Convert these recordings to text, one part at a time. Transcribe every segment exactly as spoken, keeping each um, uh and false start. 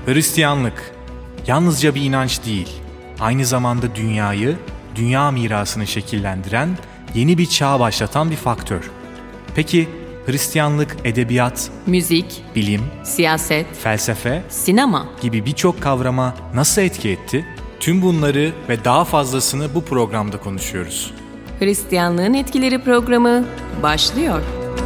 Hristiyanlık yalnızca bir inanç değil, aynı zamanda dünyayı, dünya mirasını şekillendiren, yeni bir çağ başlatan bir faktör. Peki Hristiyanlık edebiyat, müzik, bilim, siyaset, felsefe, sinema gibi birçok kavrama nasıl etki etti? Tüm bunları ve daha fazlasını bu programda konuşuyoruz. Hristiyanlığın Etkileri programı başlıyor.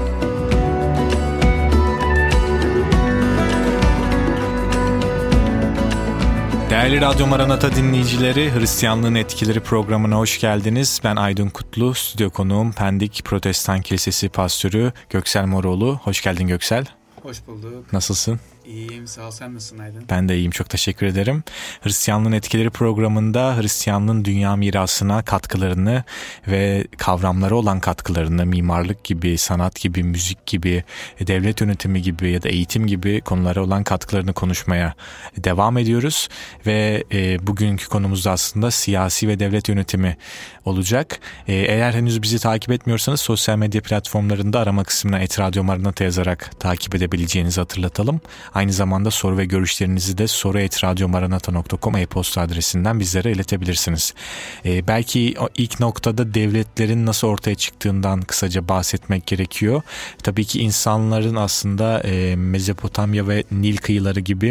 Değerli Radyo Maranata dinleyicileri, Hristiyanlığın Etkileri programına hoş geldiniz. Ben Aydın Kutlu, stüdyo konuğum Pendik Protestan Kilisesi Pastörü Göksel Moroğlu. Hoş geldin Göksel. Hoş bulduk. Nasılsın? İyiyim, sağ ol. Sen nasılsın Aydın? Ben de iyiyim, çok teşekkür ederim. Hristiyanlığın Etkileri programında Hristiyanlığın dünya mirasına katkılarını ve kavramları olan katkılarını, mimarlık gibi, sanat gibi, müzik gibi, devlet yönetimi gibi ya da eğitim gibi konulara olan katkılarını konuşmaya devam ediyoruz. Ve e, bugünkü konumuz da aslında siyasi ve devlet yönetimi olacak. E, eğer henüz bizi takip etmiyorsanız sosyal medya platformlarında arama kısmına et radyo maranata yazarak takip edebileceğinizi hatırlatalım. Aynı zamanda soru ve görüşlerinizi de soru et radyo maranata nokta com e-posta adresinden bizlere iletebilirsiniz. Ee, belki ilk noktada devletlerin nasıl ortaya çıktığından kısaca bahsetmek gerekiyor. Tabii ki insanların aslında e, Mezopotamya ve Nil kıyıları gibi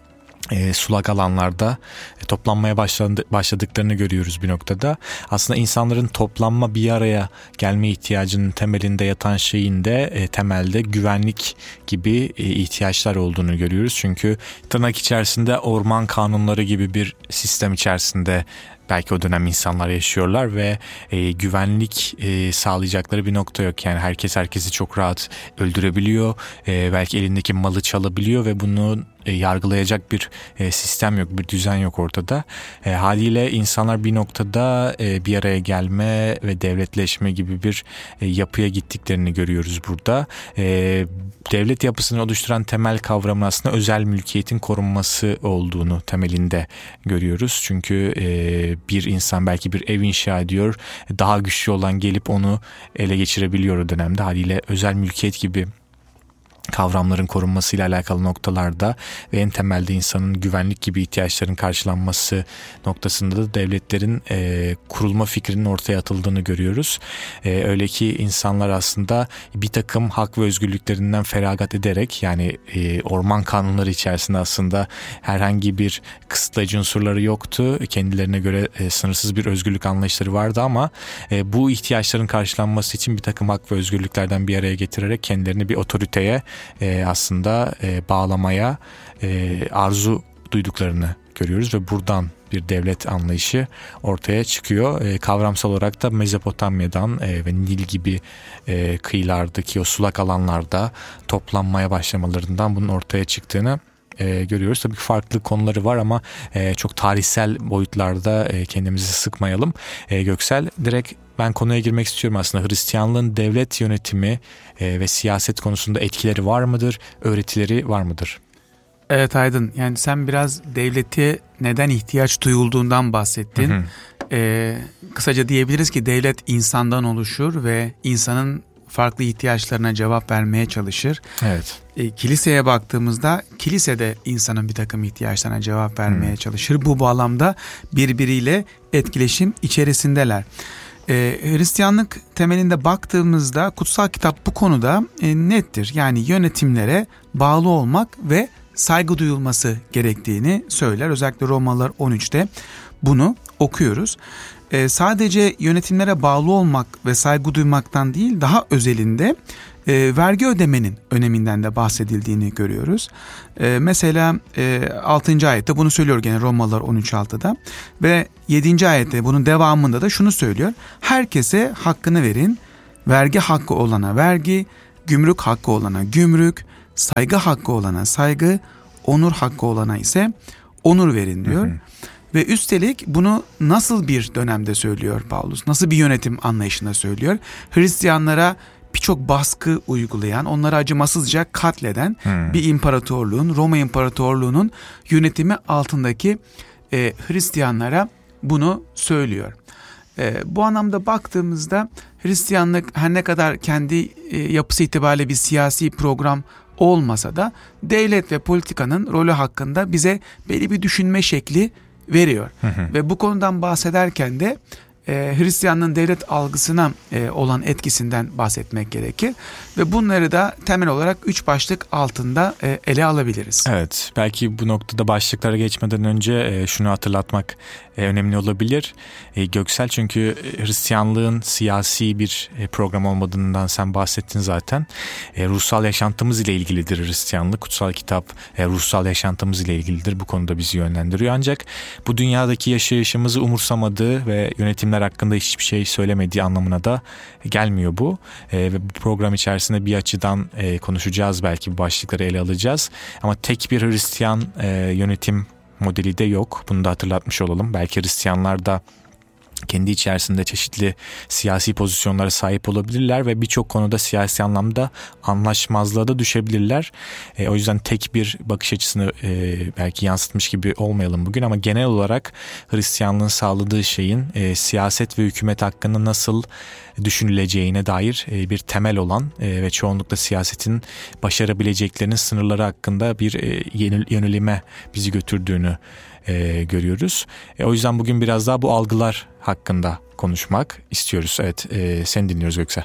E, sulak alanlarda e, toplanmaya başladı, başladıklarını görüyoruz bir noktada. Aslında insanların toplanma, bir araya gelme ihtiyacının temelinde yatan şeyin de e, temelde güvenlik gibi e, ihtiyaçlar olduğunu görüyoruz. Çünkü tırnak içerisinde orman kanunları gibi bir sistem içerisinde belki o dönem insanlar yaşıyorlar ve e, güvenlik e, sağlayacakları bir nokta yok. Yani herkes herkesi çok rahat öldürebiliyor. E, belki elindeki malı çalabiliyor ve bunu e, yargılayacak bir e, sistem yok, bir düzen yok ortada. E, haliyle insanlar bir noktada e, bir araya gelme ve devletleşme gibi bir e, yapıya gittiklerini görüyoruz burada. E, devlet yapısını oluşturan temel kavramın aslında özel mülkiyetin korunması olduğunu temelinde görüyoruz. Çünkü e, bir insan belki bir ev inşa ediyor, daha güçlü olan gelip onu ele geçirebiliyor o dönemde. Haliyle özel mülkiyet gibi kavramların korunmasıyla alakalı noktalarda ve en temelde insanın güvenlik gibi ihtiyaçların karşılanması noktasında da devletlerin e, kurulma fikrinin ortaya atıldığını görüyoruz. E, öyle ki insanlar aslında bir takım hak ve özgürlüklerinden feragat ederek, yani e, orman kanunları içerisinde aslında herhangi bir kısıtlayıcı unsurları yoktu. Kendilerine göre e, sınırsız bir özgürlük anlayışları vardı ama e, bu ihtiyaçların karşılanması için bir takım hak ve özgürlüklerden bir araya getirerek kendilerini bir otoriteye E, aslında e, bağlamaya e, arzu duyduklarını görüyoruz ve buradan bir devlet anlayışı ortaya çıkıyor. E, kavramsal olarak da Mezopotamya'dan e, ve Nil gibi e, kıyılardaki o sulak alanlarda toplanmaya başlamalarından bunun ortaya çıktığını E, görüyoruz. Tabii ki farklı konuları var ama e, çok tarihsel boyutlarda e, kendimizi sıkmayalım. E, Göksel, direkt ben konuya girmek istiyorum aslında. Hristiyanlığın devlet yönetimi e, ve siyaset konusunda etkileri var mıdır? Öğretileri var mıdır? Evet Aydın, yani sen biraz devlete neden ihtiyaç duyulduğundan bahsettin. Hı hı. Ee, kısaca diyebiliriz ki devlet insandan oluşur ve insanın farklı ihtiyaçlarına cevap vermeye çalışır. Evet. E, kiliseye baktığımızda kilise de insanın bir takım ihtiyaçlarına cevap vermeye hmm. çalışır. Bu bağlamda birbiriyle etkileşim içerisindeler. E, Hristiyanlık temelinde baktığımızda kutsal kitap bu konuda e, nettir. Yani yönetimlere bağlı olmak ve saygı duyulması gerektiğini söyler. Özellikle Romalılar on üçte bunu okuyoruz. Ee, sadece yönetimlere bağlı olmak ve saygı duymaktan değil, daha özelinde e, vergi ödemenin öneminden de bahsedildiğini görüyoruz. E, mesela e, altıncı ayette bunu söylüyor gene Romalılar on üç altıda ve yedinci ayette bunun devamında da şunu söylüyor. Herkese hakkını verin, vergi hakkı olana vergi, gümrük hakkı olana gümrük, saygı hakkı olana saygı, onur hakkı olana ise onur verin diyor. Hı hı. Ve üstelik bunu nasıl bir dönemde söylüyor Paulus? Nasıl bir yönetim anlayışında söylüyor? Hristiyanlara birçok baskı uygulayan, onları acımasızca katleden hmm. bir imparatorluğun, Roma İmparatorluğu'nun yönetimi altındaki e, Hristiyanlara bunu söylüyor. E, bu anlamda baktığımızda Hristiyanlık her ne kadar kendi e, yapısı itibariyle bir siyasi program olmasa da devlet ve politikanın rolü hakkında bize belli bir düşünme şekli veriyor. Hı hı. Ve bu konudan bahsederken de e, Hristiyanlığın devlet algısına e, olan etkisinden bahsetmek gerekir. Ve bunları da temel olarak üç başlık altında e, ele alabiliriz. Evet, belki bu noktada başlıklara geçmeden önce e, şunu hatırlatmak e, önemli olabilir. E, Göksel, çünkü Hristiyanlığın siyasi bir e, program olmadığından sen bahsettin zaten. E, ruhsal yaşantımız ile ilgilidir Hristiyanlık. Kutsal kitap e, ruhsal yaşantımız ile ilgilidir. Bu konuda bizi yönlendiriyor. Ancak bu dünyadaki yaşayışımızı umursamadığı ve yönetimler hakkında hiçbir şey söylemediği anlamına da gelmiyor bu. E, ve bu program içerisinde bir açıdan e, konuşacağız, belki bu başlıkları ele alacağız. Ama tek bir Hristiyan e, yönetim modeli de yok. Bunu da hatırlatmış olalım. Belki Hristiyanlar da kendi içerisinde çeşitli siyasi pozisyonlara sahip olabilirler ve birçok konuda siyasi anlamda anlaşmazlığa da düşebilirler. E, o yüzden tek bir bakış açısını e, belki yansıtmış gibi olmayalım bugün, ama genel olarak Hristiyanlığın sağladığı şeyin e, siyaset ve hükümet hakkında nasıl düşünüleceğine dair e, bir temel olan e, ve çoğunlukla siyasetin başarabileceklerinin sınırları hakkında bir e, yönelime bizi götürdüğünü E, görüyoruz. E, o yüzden bugün biraz daha bu algılar hakkında konuşmak istiyoruz. Evet, e, seni dinliyoruz Göksel.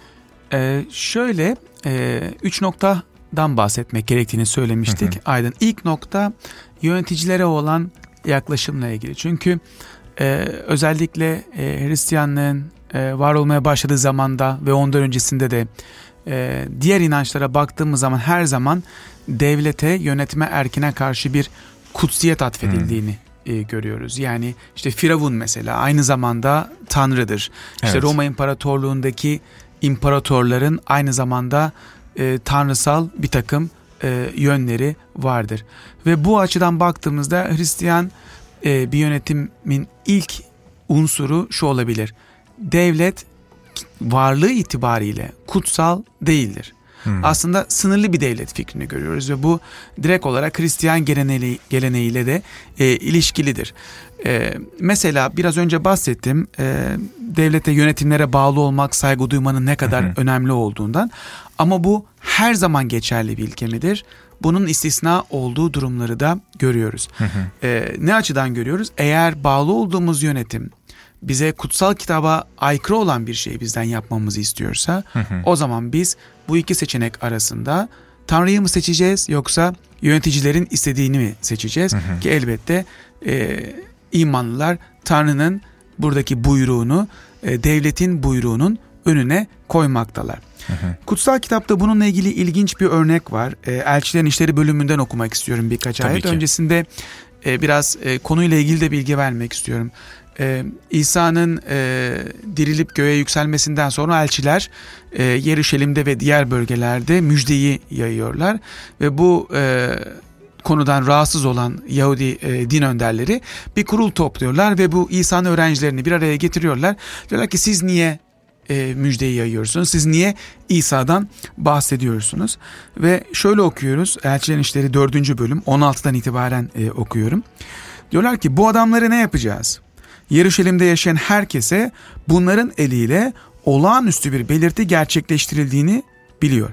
E, şöyle e, üç noktadan bahsetmek gerektiğini söylemiştik. Hı hı. Aydın, ilk nokta yöneticilere olan yaklaşımla ilgili. Çünkü e, özellikle e, Hristiyanlığın e, var olmaya başladığı zamanda ve ondan öncesinde de e, diğer inançlara baktığımız zaman her zaman devlete, yönetime, erkine karşı bir kutsiyet atfedildiğini hmm. e, görüyoruz. Yani işte Firavun mesela aynı zamanda tanrıdır. İşte evet. Roma İmparatorluğundaki imparatorların aynı zamanda e, tanrısal bir takım e, yönleri vardır. Ve bu açıdan baktığımızda Hristiyan e, bir yönetimin ilk unsuru şu olabilir: devlet varlığı itibariyle kutsal değildir. Hmm. Aslında sınırlı bir devlet fikrini görüyoruz ve bu direkt olarak Hristiyan geleneği, geleneğiyle de e, ilişkilidir. E, mesela biraz önce bahsettim, e, devlete, yönetimlere bağlı olmak, saygı duymanın ne kadar hmm. önemli olduğundan, ama bu her zaman geçerli bir ilke midir? Bunun istisna olduğu durumları da görüyoruz. Hmm. E, ne açıdan görüyoruz? Eğer bağlı olduğumuz yönetim bize kutsal kitaba aykırı olan bir şeyi bizden yapmamızı istiyorsa, hı hı. o zaman biz bu iki seçenek arasında Tanrı'yı mı seçeceğiz yoksa yöneticilerin istediğini mi seçeceğiz? Hı hı. Ki elbette e, imanlılar Tanrı'nın buradaki buyruğunu, e, devletin buyruğunun önüne koymaktalar. Hı hı. Kutsal kitapta bununla ilgili ilginç bir örnek var. E, Elçilerin İşleri bölümünden okumak istiyorum birkaç Tabii ayet. Ki. Öncesinde e, biraz e, konuyla ilgili de bilgi vermek istiyorum. Ee, İsa'nın e, dirilip göğe yükselmesinden sonra elçiler e, Yeruşalim'de ve diğer bölgelerde müjdeyi yayıyorlar ve bu e, konudan rahatsız olan Yahudi e, din önderleri bir kurul topluyorlar ve bu İsa'nın öğrencilerini bir araya getiriyorlar. Diyorlar ki siz niye e, müjdeyi yayıyorsunuz? Siz niye İsa'dan bahsediyorsunuz? Ve şöyle okuyoruz, Elçilerin İşleri dördüncü bölüm on altıdan itibaren e, okuyorum. Diyorlar ki bu adamları ne yapacağız? Yeruşalim'de yaşayan herkese bunların eliyle olağanüstü bir belirti gerçekleştirildiğini biliyor.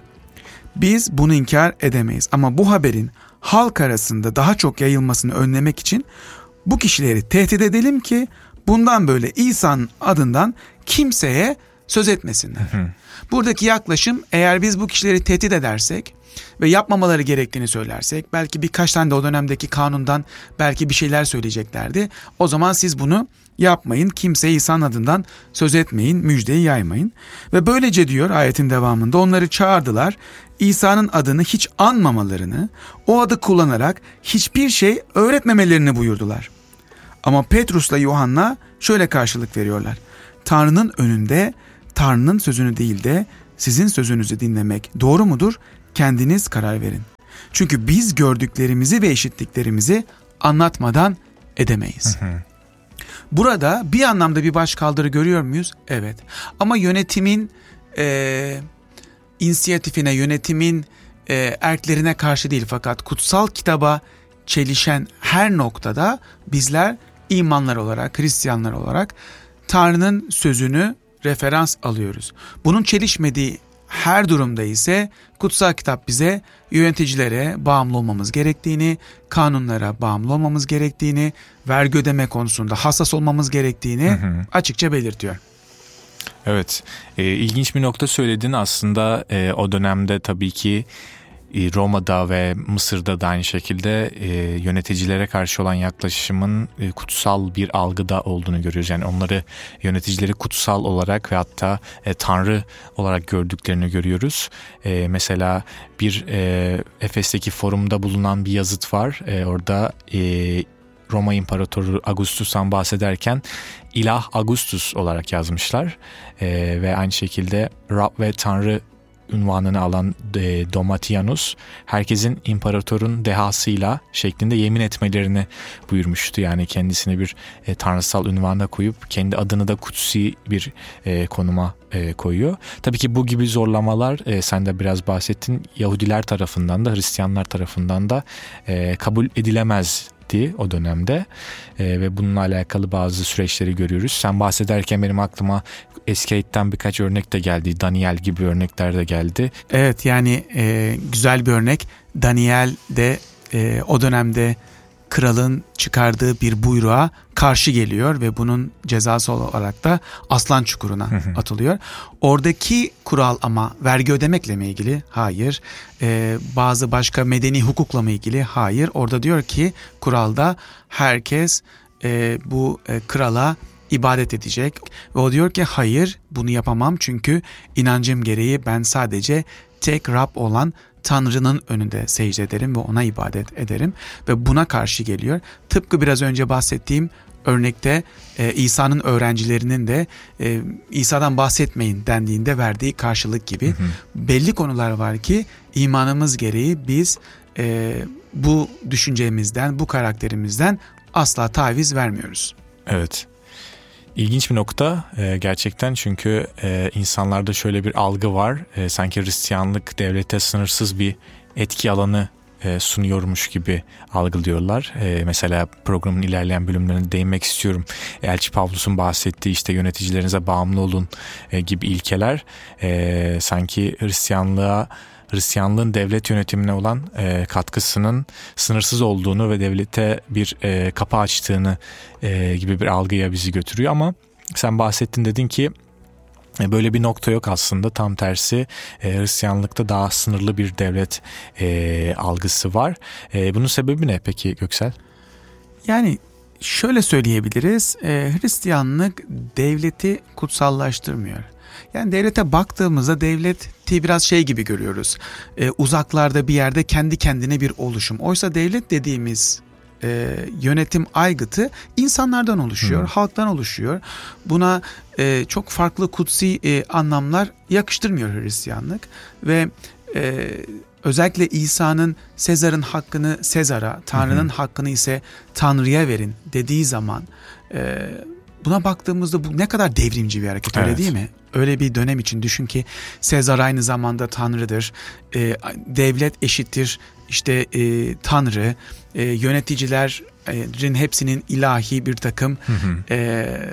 Biz bunu inkar edemeyiz ama bu haberin halk arasında daha çok yayılmasını önlemek için bu kişileri tehdit edelim ki bundan böyle İsa'nın adından kimseye söz etmesinler. Hı hı. Buradaki yaklaşım, eğer biz bu kişileri tehdit edersek ve yapmamaları gerektiğini söylersek, belki birkaç tane de o dönemdeki kanundan belki bir şeyler söyleyeceklerdi. O zaman siz bunu yapmayın, kimseye İsa'nın adından söz etmeyin, müjdeyi yaymayın. Ve böylece diyor ayetin devamında, onları çağırdılar, İsa'nın adını hiç anmamalarını, o adı kullanarak hiçbir şey öğretmemelerini buyurdular. Ama Petrus'la Yuhanna şöyle karşılık veriyorlar: Tanrı'nın önünde Tanrı'nın sözünü değil de sizin sözünüzü dinlemek doğru mudur? Kendiniz karar verin. Çünkü biz gördüklerimizi ve işittiklerimizi anlatmadan edemeyiz. Hı hı. Burada bir anlamda bir başkaldırı görüyor muyuz? Evet. Ama yönetimin e, inisiyatifine, yönetimin e, erklerine karşı değil, fakat kutsal kitaba çelişen her noktada bizler imanlar olarak, Hristiyanlar olarak Tanrı'nın sözünü referans alıyoruz. Bunun çelişmediği Her durumda ise kutsal kitap bize yöneticilere bağımlı olmamız gerektiğini, kanunlara bağımlı olmamız gerektiğini, vergi ödeme konusunda hassas olmamız gerektiğini hı hı. açıkça belirtiyor. Evet, e, ilginç bir nokta söyledin aslında. E, o dönemde tabii ki Roma'da ve Mısır'da da aynı şekilde e, yöneticilere karşı olan yaklaşımın e, kutsal bir algıda olduğunu görüyoruz. Yani onları, yöneticileri kutsal olarak ve hatta e, Tanrı olarak gördüklerini görüyoruz. E, mesela bir e, Efes'teki forumda bulunan bir yazıt var. E, orada e, Roma İmparatoru Augustus'tan bahsederken İlah Augustus olarak yazmışlar. E, ve aynı şekilde Rab ve Tanrı unvanını alan Domitianus, herkesin imparatorun dehasıyla şeklinde yemin etmelerini buyurmuştu. Yani kendisine bir e, tanrısal unvana koyup kendi adını da kutsi bir e, konuma e, koyuyor. Tabii ki bu gibi zorlamalar e, sen de biraz bahsettin, Yahudiler tarafından da Hristiyanlar tarafından da e, kabul edilemez o dönemde ee, ve bununla alakalı bazı süreçleri görüyoruz. Sen bahsederken benim aklıma Escape'den birkaç örnek de geldi. Daniel gibi örnekler de geldi. Evet, yani e, güzel bir örnek. Daniel de e, o dönemde kralın çıkardığı bir buyruğa karşı geliyor ve bunun cezası olarak da aslan çukuruna atılıyor. Oradaki kural ama vergi ödemekle mi ilgili? Hayır. Ee, bazı başka medeni hukukla mı ilgili? Hayır. Orada diyor ki kuralda herkes e, bu e, krala ibadet edecek ve o diyor ki hayır, bunu yapamam çünkü inancım gereği ben sadece tek Rab olan Tanrı'nın önünde secde ederim ve ona ibadet ederim ve buna karşı geliyor. Tıpkı biraz önce bahsettiğim örnekte e, İsa'nın öğrencilerinin de e, İsa'dan bahsetmeyin dendiğinde verdiği karşılık gibi hı hı. belli konular var ki imanımız gereği biz e, bu düşüncemizden, bu karakterimizden asla taviz vermiyoruz. Evet. İlginç bir nokta e, gerçekten, çünkü e, insanlarda şöyle bir algı var. E, sanki Hristiyanlık devlete sınırsız bir etki alanı e, sunuyormuş gibi algılıyorlar. E, mesela programın ilerleyen bölümlerine değinmek istiyorum. Elçi Pavlus'un bahsettiği işte yöneticilerinize bağımlı olun e, gibi ilkeler e, sanki Hristiyanlığa Hristiyanlığın devlet yönetimine olan e, katkısının sınırsız olduğunu ve devlete bir e, kapı açtığını e, gibi bir algıya bizi götürüyor. Ama sen bahsettin, dedin ki e, böyle bir nokta yok aslında. Tam tersi, e, Hristiyanlıkta daha sınırlı bir devlet e, algısı var. E, bunun sebebi ne peki Göksel? Yani şöyle söyleyebiliriz. E, Hristiyanlık devleti kutsallaştırmıyor. Yani devlete baktığımızda devleti biraz şey gibi görüyoruz. Ee, uzaklarda bir yerde kendi kendine bir oluşum. Oysa devlet dediğimiz e, yönetim aygıtı insanlardan oluşuyor, hmm. halktan oluşuyor. Buna e, çok farklı kutsi e, anlamlar yakıştırmıyor Hristiyanlık ve e, özellikle İsa'nın Sezar'ın hakkını Sezar'a, Tanrı'nın hmm. hakkını ise Tanrı'ya verin dediği zaman e, buna baktığımızda bu ne kadar devrimci bir hareket, öyle evet. değil mi? Öyle bir dönem için düşün ki Sezar aynı zamanda Tanrı'dır, e, devlet eşittir işte e, Tanrı, e, yöneticilerin hepsinin ilahi bir takım hı hı. E,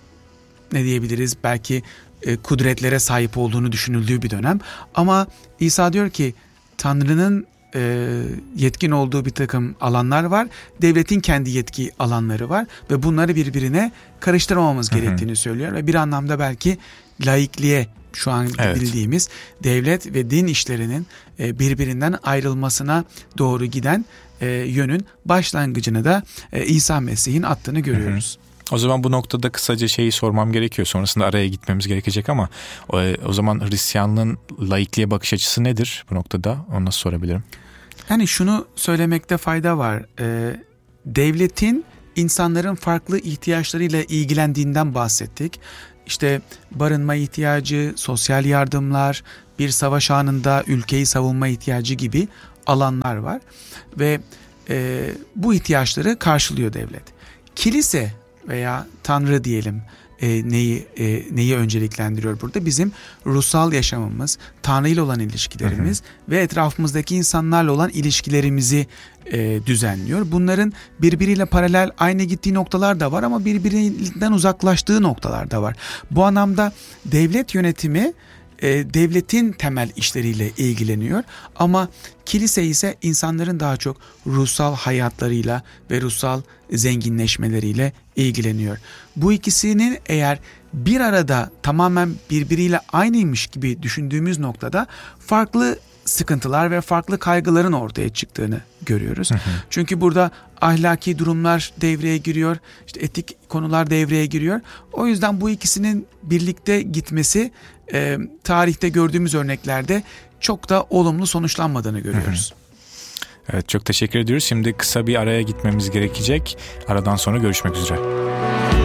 ne diyebiliriz belki e, kudretlere sahip olduğunu düşünüldüğü bir dönem. Ama İsa diyor ki Tanrı'nın e, yetkin olduğu bir takım alanlar var. Devletin kendi yetki alanları var ve bunları birbirine karıştırmamamız hı hı. gerektiğini söylüyor ve bir anlamda belki laikliğe, şu an evet. bildiğimiz devlet ve din işlerinin e, birbirinden ayrılmasına doğru giden e, yönün başlangıcını da e, İsa Mesih'in attığını görüyoruz. Hı hı. O zaman bu noktada kısaca şeyi sormam gerekiyor. Sonrasında araya gitmemiz gerekecek ama o, o zaman Hristiyanlığın laikliğe bakış açısı nedir bu noktada? Onu nasıl sorabilirim? Yani şunu söylemekte fayda var. Ee, devletin insanların farklı ihtiyaçlarıyla ilgilendiğinden bahsettik. İşte barınma ihtiyacı, sosyal yardımlar, bir savaş anında ülkeyi savunma ihtiyacı gibi alanlar var. Ve e, bu ihtiyaçları karşılıyor devlet. Kilise veya Tanrı diyelim e, neyi e, neyi önceliklendiriyor burada? Bizim ruhsal yaşamımız, Tanrı ile olan ilişkilerimiz hı hı. ve etrafımızdaki insanlarla olan ilişkilerimizi e, düzenliyor. Bunların birbiriyle paralel aynı gittiği noktalar da var ama birbirinden uzaklaştığı noktalar da var. Bu anlamda devlet yönetimi e, devletin temel işleriyle ilgileniyor. Ama kilise ise insanların daha çok ruhsal hayatlarıyla ve ruhsal zenginleşmeleriyle ilgileniyor. Bu ikisinin eğer bir arada tamamen birbiriyle aynıymış gibi düşündüğümüz noktada farklı sıkıntılar ve farklı kaygıların ortaya çıktığını görüyoruz. Hı hı. Çünkü burada ahlaki durumlar devreye giriyor, işte etik konular devreye giriyor. O yüzden bu ikisinin birlikte gitmesi e, tarihte gördüğümüz örneklerde çok da olumlu sonuçlanmadığını görüyoruz. Hı hı. Evet, çok teşekkür ediyoruz. Şimdi kısa bir araya gitmemiz gerekecek. Aradan sonra görüşmek üzere.